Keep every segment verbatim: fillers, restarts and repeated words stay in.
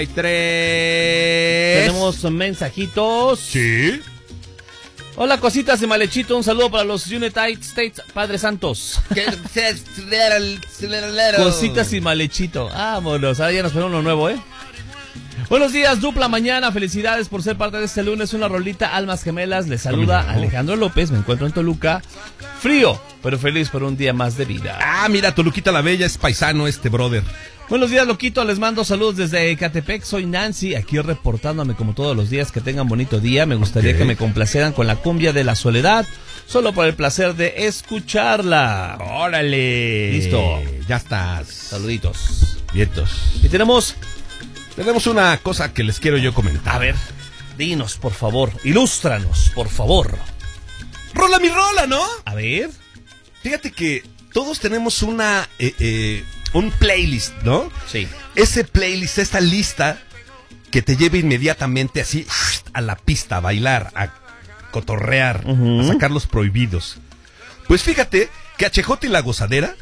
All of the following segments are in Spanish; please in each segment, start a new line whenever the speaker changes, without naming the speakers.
tres.
Tenemos mensajitos.
Sí.
Hola, cositas de Malechito. Un saludo para los United States Padre Santos. Cositas y Malechito. Vámonos. Ahora ya nos ponemos uno nuevo, ¿eh? Buenos días, dupla mañana. Felicidades por ser parte de este lunes. Una rolita, Almas Gemelas. Les saluda Alejandro López. Me encuentro en Toluca. Frío, pero feliz por un día más de vida.
Ah, mira, Toluquita la Bella es paisano este brother.
Buenos días, loquito, les mando saludos desde Ecatepec, soy Nancy, aquí reportándome como todos los días, que tengan bonito día, me gustaría okay. que me complacieran con la cumbia de la soledad, solo por el placer de escucharla.
¡Órale!
Listo.
Ya estás.
Saluditos.
Vientos.
Y tenemos...
Tenemos una cosa que les quiero yo comentar.
A ver, dinos, por favor, ilústranos, por favor.
¡Rola mi rola!, ¿no?
A ver.
Fíjate que todos tenemos una... Eh, eh, un playlist, ¿no?
Sí.
Ese playlist, esta lista que te lleva inmediatamente así a la pista, a bailar, a cotorrear, uh-huh. a sacar los prohibidos. Pues fíjate que H J y La Gozadera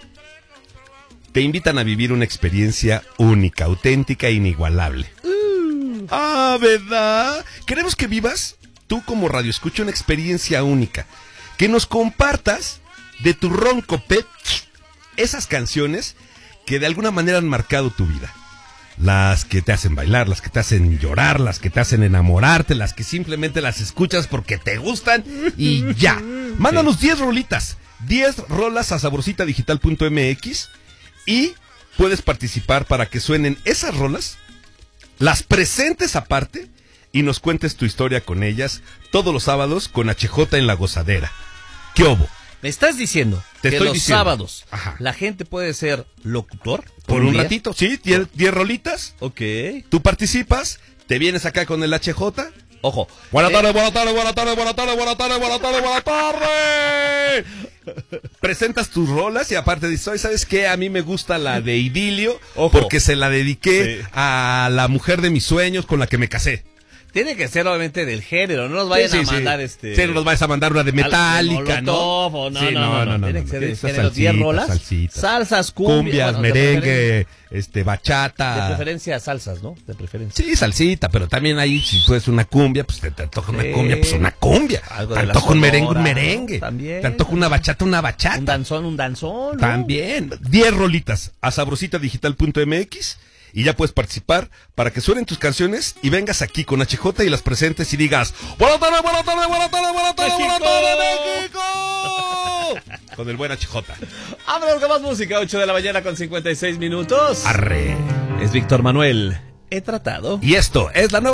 te invitan a vivir una experiencia única, auténtica e inigualable. Uh. Ah, ¿verdad? Queremos que vivas, tú como radio escucha, una experiencia única. Que nos compartas de tu ronco pet esas canciones que de alguna manera han marcado tu vida. Las que te hacen bailar, las que te hacen llorar, las que te hacen enamorarte, las que simplemente las escuchas porque te gustan y ya. Mándanos diez rolitas, diez rolas a saborcita digital punto m x y puedes participar para que suenen esas rolas, las presentes aparte y nos cuentes tu historia con ellas todos los sábados con H J en La Gozadera. ¿Qué obo?
Me estás diciendo
Te
que
estoy
los
diciendo.
sábados
Ajá.
la gente puede ser locutor
por
un,
un
día?
ratito, sí, diez rolitas.
Ok.
Tú participas, te vienes acá con el H J.
Ojo.
Buenas
eh,
tardes, buenas tardes, buenas tardes, buenas tardes, buenas tardes, buenas tardes, buenas tardes. Presentas tus rolas y aparte dices, ¿sabes qué? A mí me gusta la de Idilio. Ojo. Porque se la dediqué sí. a la mujer de mis sueños con la que me casé.
Tiene que ser obviamente del género, no nos vayan sí, sí, a mandar
sí.
este...
Sí, no nos vayas a mandar una de Metallica, ¿no?
No, no,
sí,
no, no, no, no, tiene
no,
que ser
no,
del
no,
género. diez rolas,
salsitas,
salsas, cumbia,
cumbias,
bueno,
merengue, este, bachata.
De preferencia salsas, ¿no? De preferencia.
Sí, salsita, pero también ahí si tú eres una cumbia, pues te, te antoja sí. una cumbia, pues una cumbia.
Algo
te
de
antoja un merengue, un merengue.
¿No? También.
Te antoja una bachata, una bachata.
Un danzón, un danzón. ¿No?
También. diez rolitas a sabrosita digital punto m x. Y ya puedes participar para que suenen tus canciones y vengas aquí con H J y las presentes y digas ¡Buenas tardes, buenas tardes, buenas tardes, buenas tardes, buenas tardes, México! Con el buen H J.
Vámonos con más música, ocho de la mañana con cincuenta y seis minutos.
Arre.
Es Víctor Manuel. He tratado.
Y esto es la nueva